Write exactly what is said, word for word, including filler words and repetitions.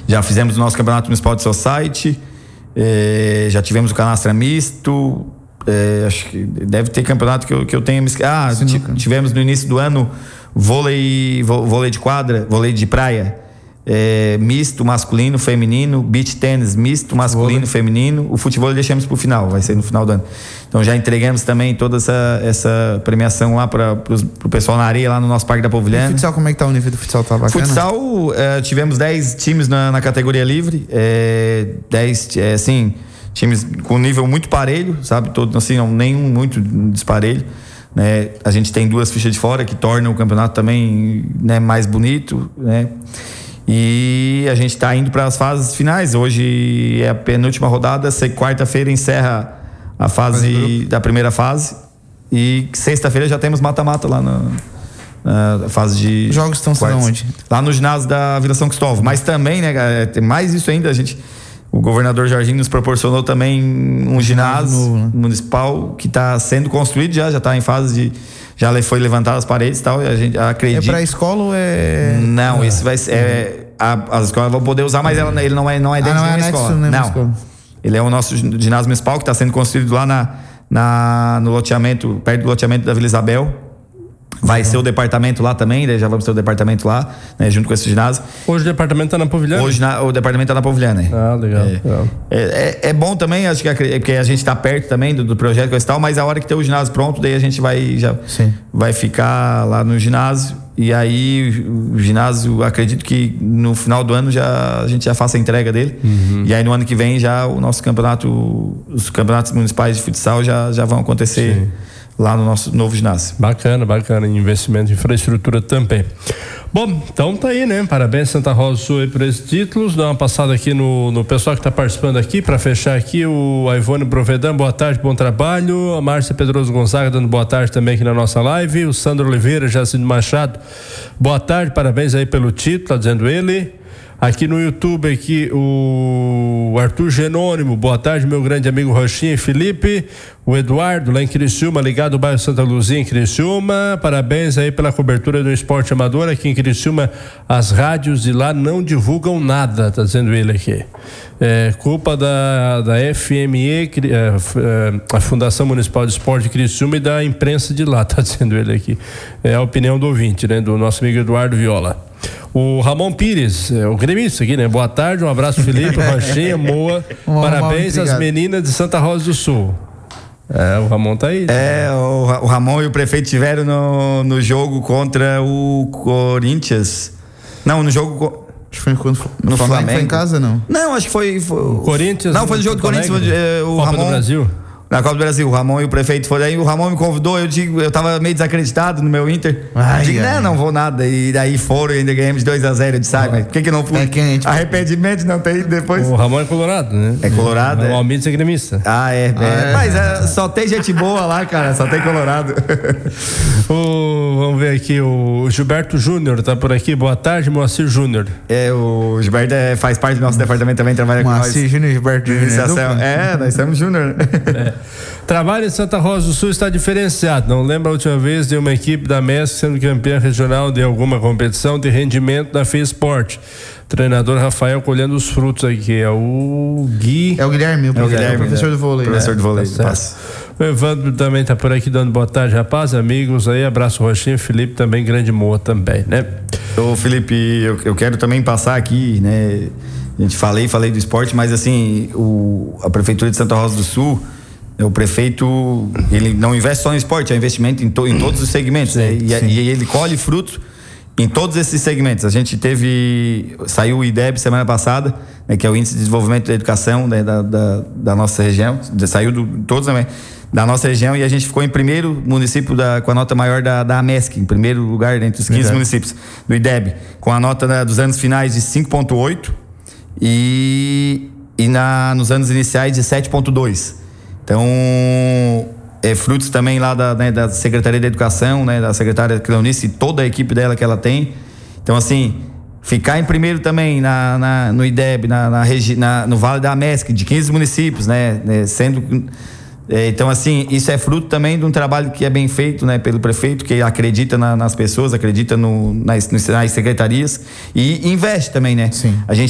Já fizemos o nosso campeonato municipal de society, é, já tivemos o canastra misto, é, acho que deve ter campeonato que eu, que eu tenha... Ah, tivemos no início do ano vôlei, vôlei de quadra, vôlei de praia, é, misto, masculino, feminino, beach tênis, misto, masculino, feminino. O futebol deixamos pro final, vai ser no final do ano. Então já entregamos também toda essa, essa premiação lá para o pessoal na areia, lá no nosso Parque da Povilhana. E o futsal, como é que tá o nível do futsal? Tá bacana? Futsal, é, tivemos dez times na, na categoria livre, é, dez, é, assim, times com nível muito parelho, sabe? Todo, assim, não, nenhum muito disparelho. Né? A gente tem duas fichas de fora que tornam o campeonato também, né, mais bonito, né? E a gente está indo para as fases finais. Hoje é a penúltima rodada, quarta-feira encerra a fase da primeira fase e sexta-feira já temos mata-mata lá na, na fase de... Os jogos estão sendo onde? Lá no ginásio da Vila São Cristóvão. Mas também, né, tem mais isso ainda, a gente... O governador Jorginho nos proporcionou também um ginásio novo, né? municipal que está sendo construído já, já está em fase de... Já foi levantadas as paredes e tal, e a gente acredita... É para a escola ou é... Não, ah, esse vai ser... É, a, as escolas vão poder usar, mas ela, ele não é, não é dentro ah, não de uma é escola. Não, não. Escola. Ele é o nosso ginásio municipal que está sendo construído lá na, na, no loteamento, perto do loteamento da Vila Isabel. Vai ser o departamento lá também, né? Já vamos ter o departamento lá, né? Junto com esse ginásio. Hoje o departamento está na Povilhana? Hoje na, o departamento está na Povilhana, né? Ah, legal. É, legal. É, é, é bom também, acho que é porque a gente está perto também do, do projeto e tal, mas a hora que ter o ginásio pronto, daí a gente vai, já Sim. vai ficar lá no ginásio. E aí o ginásio, acredito que no final do ano já, a gente já faça a entrega dele. Uhum. E aí no ano que vem já o nosso campeonato, os campeonatos municipais de futsal já, já vão acontecer. Sim. Lá no nosso novo ginásio. Bacana, bacana. Investimento em infraestrutura também. Bom, então tá aí, né? Parabéns, Santa Rosa do Sul, aí por esses títulos. Dá uma passada aqui no, no pessoal que está participando aqui, para fechar aqui, o Ivone Provedan, boa tarde, bom trabalho. A Márcia Pedroso Gonzaga dando boa tarde também aqui na nossa live. O Sandro Oliveira, Jacinto Machado, boa tarde, parabéns aí pelo título, tá dizendo ele. Aqui no YouTube, aqui o Arthur Genônimo, boa tarde, meu grande amigo Rochinha e Felipe. O Eduardo, lá em Criciúma, ligado ao bairro Santa Luzia, em Criciúma. Parabéns aí pela cobertura do esporte amador. Aqui em Criciúma, as rádios de lá não divulgam nada, tá dizendo ele aqui. É culpa da, da F M E, a Fundação Municipal de Esporte de Criciúma, e da imprensa de lá, tá dizendo ele aqui. É a opinião do ouvinte, né? Do nosso amigo Eduardo Viola. O Ramon Pires, é, o gremista aqui, né? Boa tarde, um abraço, Felipe, Rochinha, Moa. Um Parabéns às meninas de Santa Rosa do Sul. É, o Ramon tá aí. É, o, o Ramon e o prefeito estiveram no, no jogo contra o Corinthians. Não, no jogo. Acho que foi quando no Flamengo. Flamengo. Foi em casa, não? Não, acho que foi. foi o Corinthians. Não, foi no jogo do Corinthians. Foi, é, o Copa Ramon, do Brasil. Na Copa do Brasil, o Ramon e o prefeito foram. Aí o Ramon me convidou, eu digo, eu tava meio desacreditado no meu Inter. Ai, eu digo, ai. não, não vou nada. E daí foram e ainda ganhamos dois a zero. Eu disse, ah, mas por que que não fui? É quente. Arrependimento não tem depois. O Ramon é colorado, né? É colorado. É. É. O Almides é gremista. Ah, é. Ah, é. é. Mas é, só tem gente boa lá, cara, só tem colorado. o, vamos ver aqui, o Gilberto Júnior tá por aqui. Boa tarde, Moacir Júnior. É, o Gilberto é, faz parte do nosso departamento também, trabalha Moacir com nós. Moacir Júnior e Gilberto Júnior. É, nós somos Júnior. É. Trabalho em Santa Rosa do Sul está diferenciado. Não lembra a última vez de uma equipe da M E S sendo campeã regional de alguma competição de rendimento da Fia Esporte. Treinador Rafael colhendo os frutos aqui. É o Gui. É o Guilherme, o, é o Guilherme, professor né? do vôlei. Professor é. do vôlei. Tá, o Evandro também está por aqui dando boa tarde, rapaz, amigos aí. Abraço, Rochinha. Felipe também, grande moa também, né? Ô, Felipe, eu, eu quero também passar aqui, né? A gente falei, falei do esporte, mas assim, o, a Prefeitura de Santa Rosa do Sul, o prefeito, ele não investe só no esporte, é investimento em, to, em todos os segmentos, sim, né? E, e ele colhe frutos em todos esses segmentos. A gente teve, saiu o I D E B semana passada, né, que é o Índice de Desenvolvimento da Educação, né, da, da, da nossa região, saiu do, todos também, da nossa região, e a gente ficou em primeiro município da, com a nota maior da, da AMESC, em primeiro lugar entre os quinze Verdade. municípios do I D E B, com a nota da, dos anos finais de cinco ponto oito e, e na, nos anos iniciais de sete ponto dois. Então, é frutos também lá da, né, da Secretaria da Educação, né, da secretária Cleonice e toda a equipe dela que ela tem. Então, assim, ficar em primeiro também na, na, no I D E B, na, na, na, no Vale da AMESC, de quinze municípios, né, né sendo... É, então, assim, isso é fruto também de um trabalho que é bem feito, né, pelo prefeito, que acredita na, nas pessoas, acredita no, nas, nas secretarias e investe também, né? Sim. A gente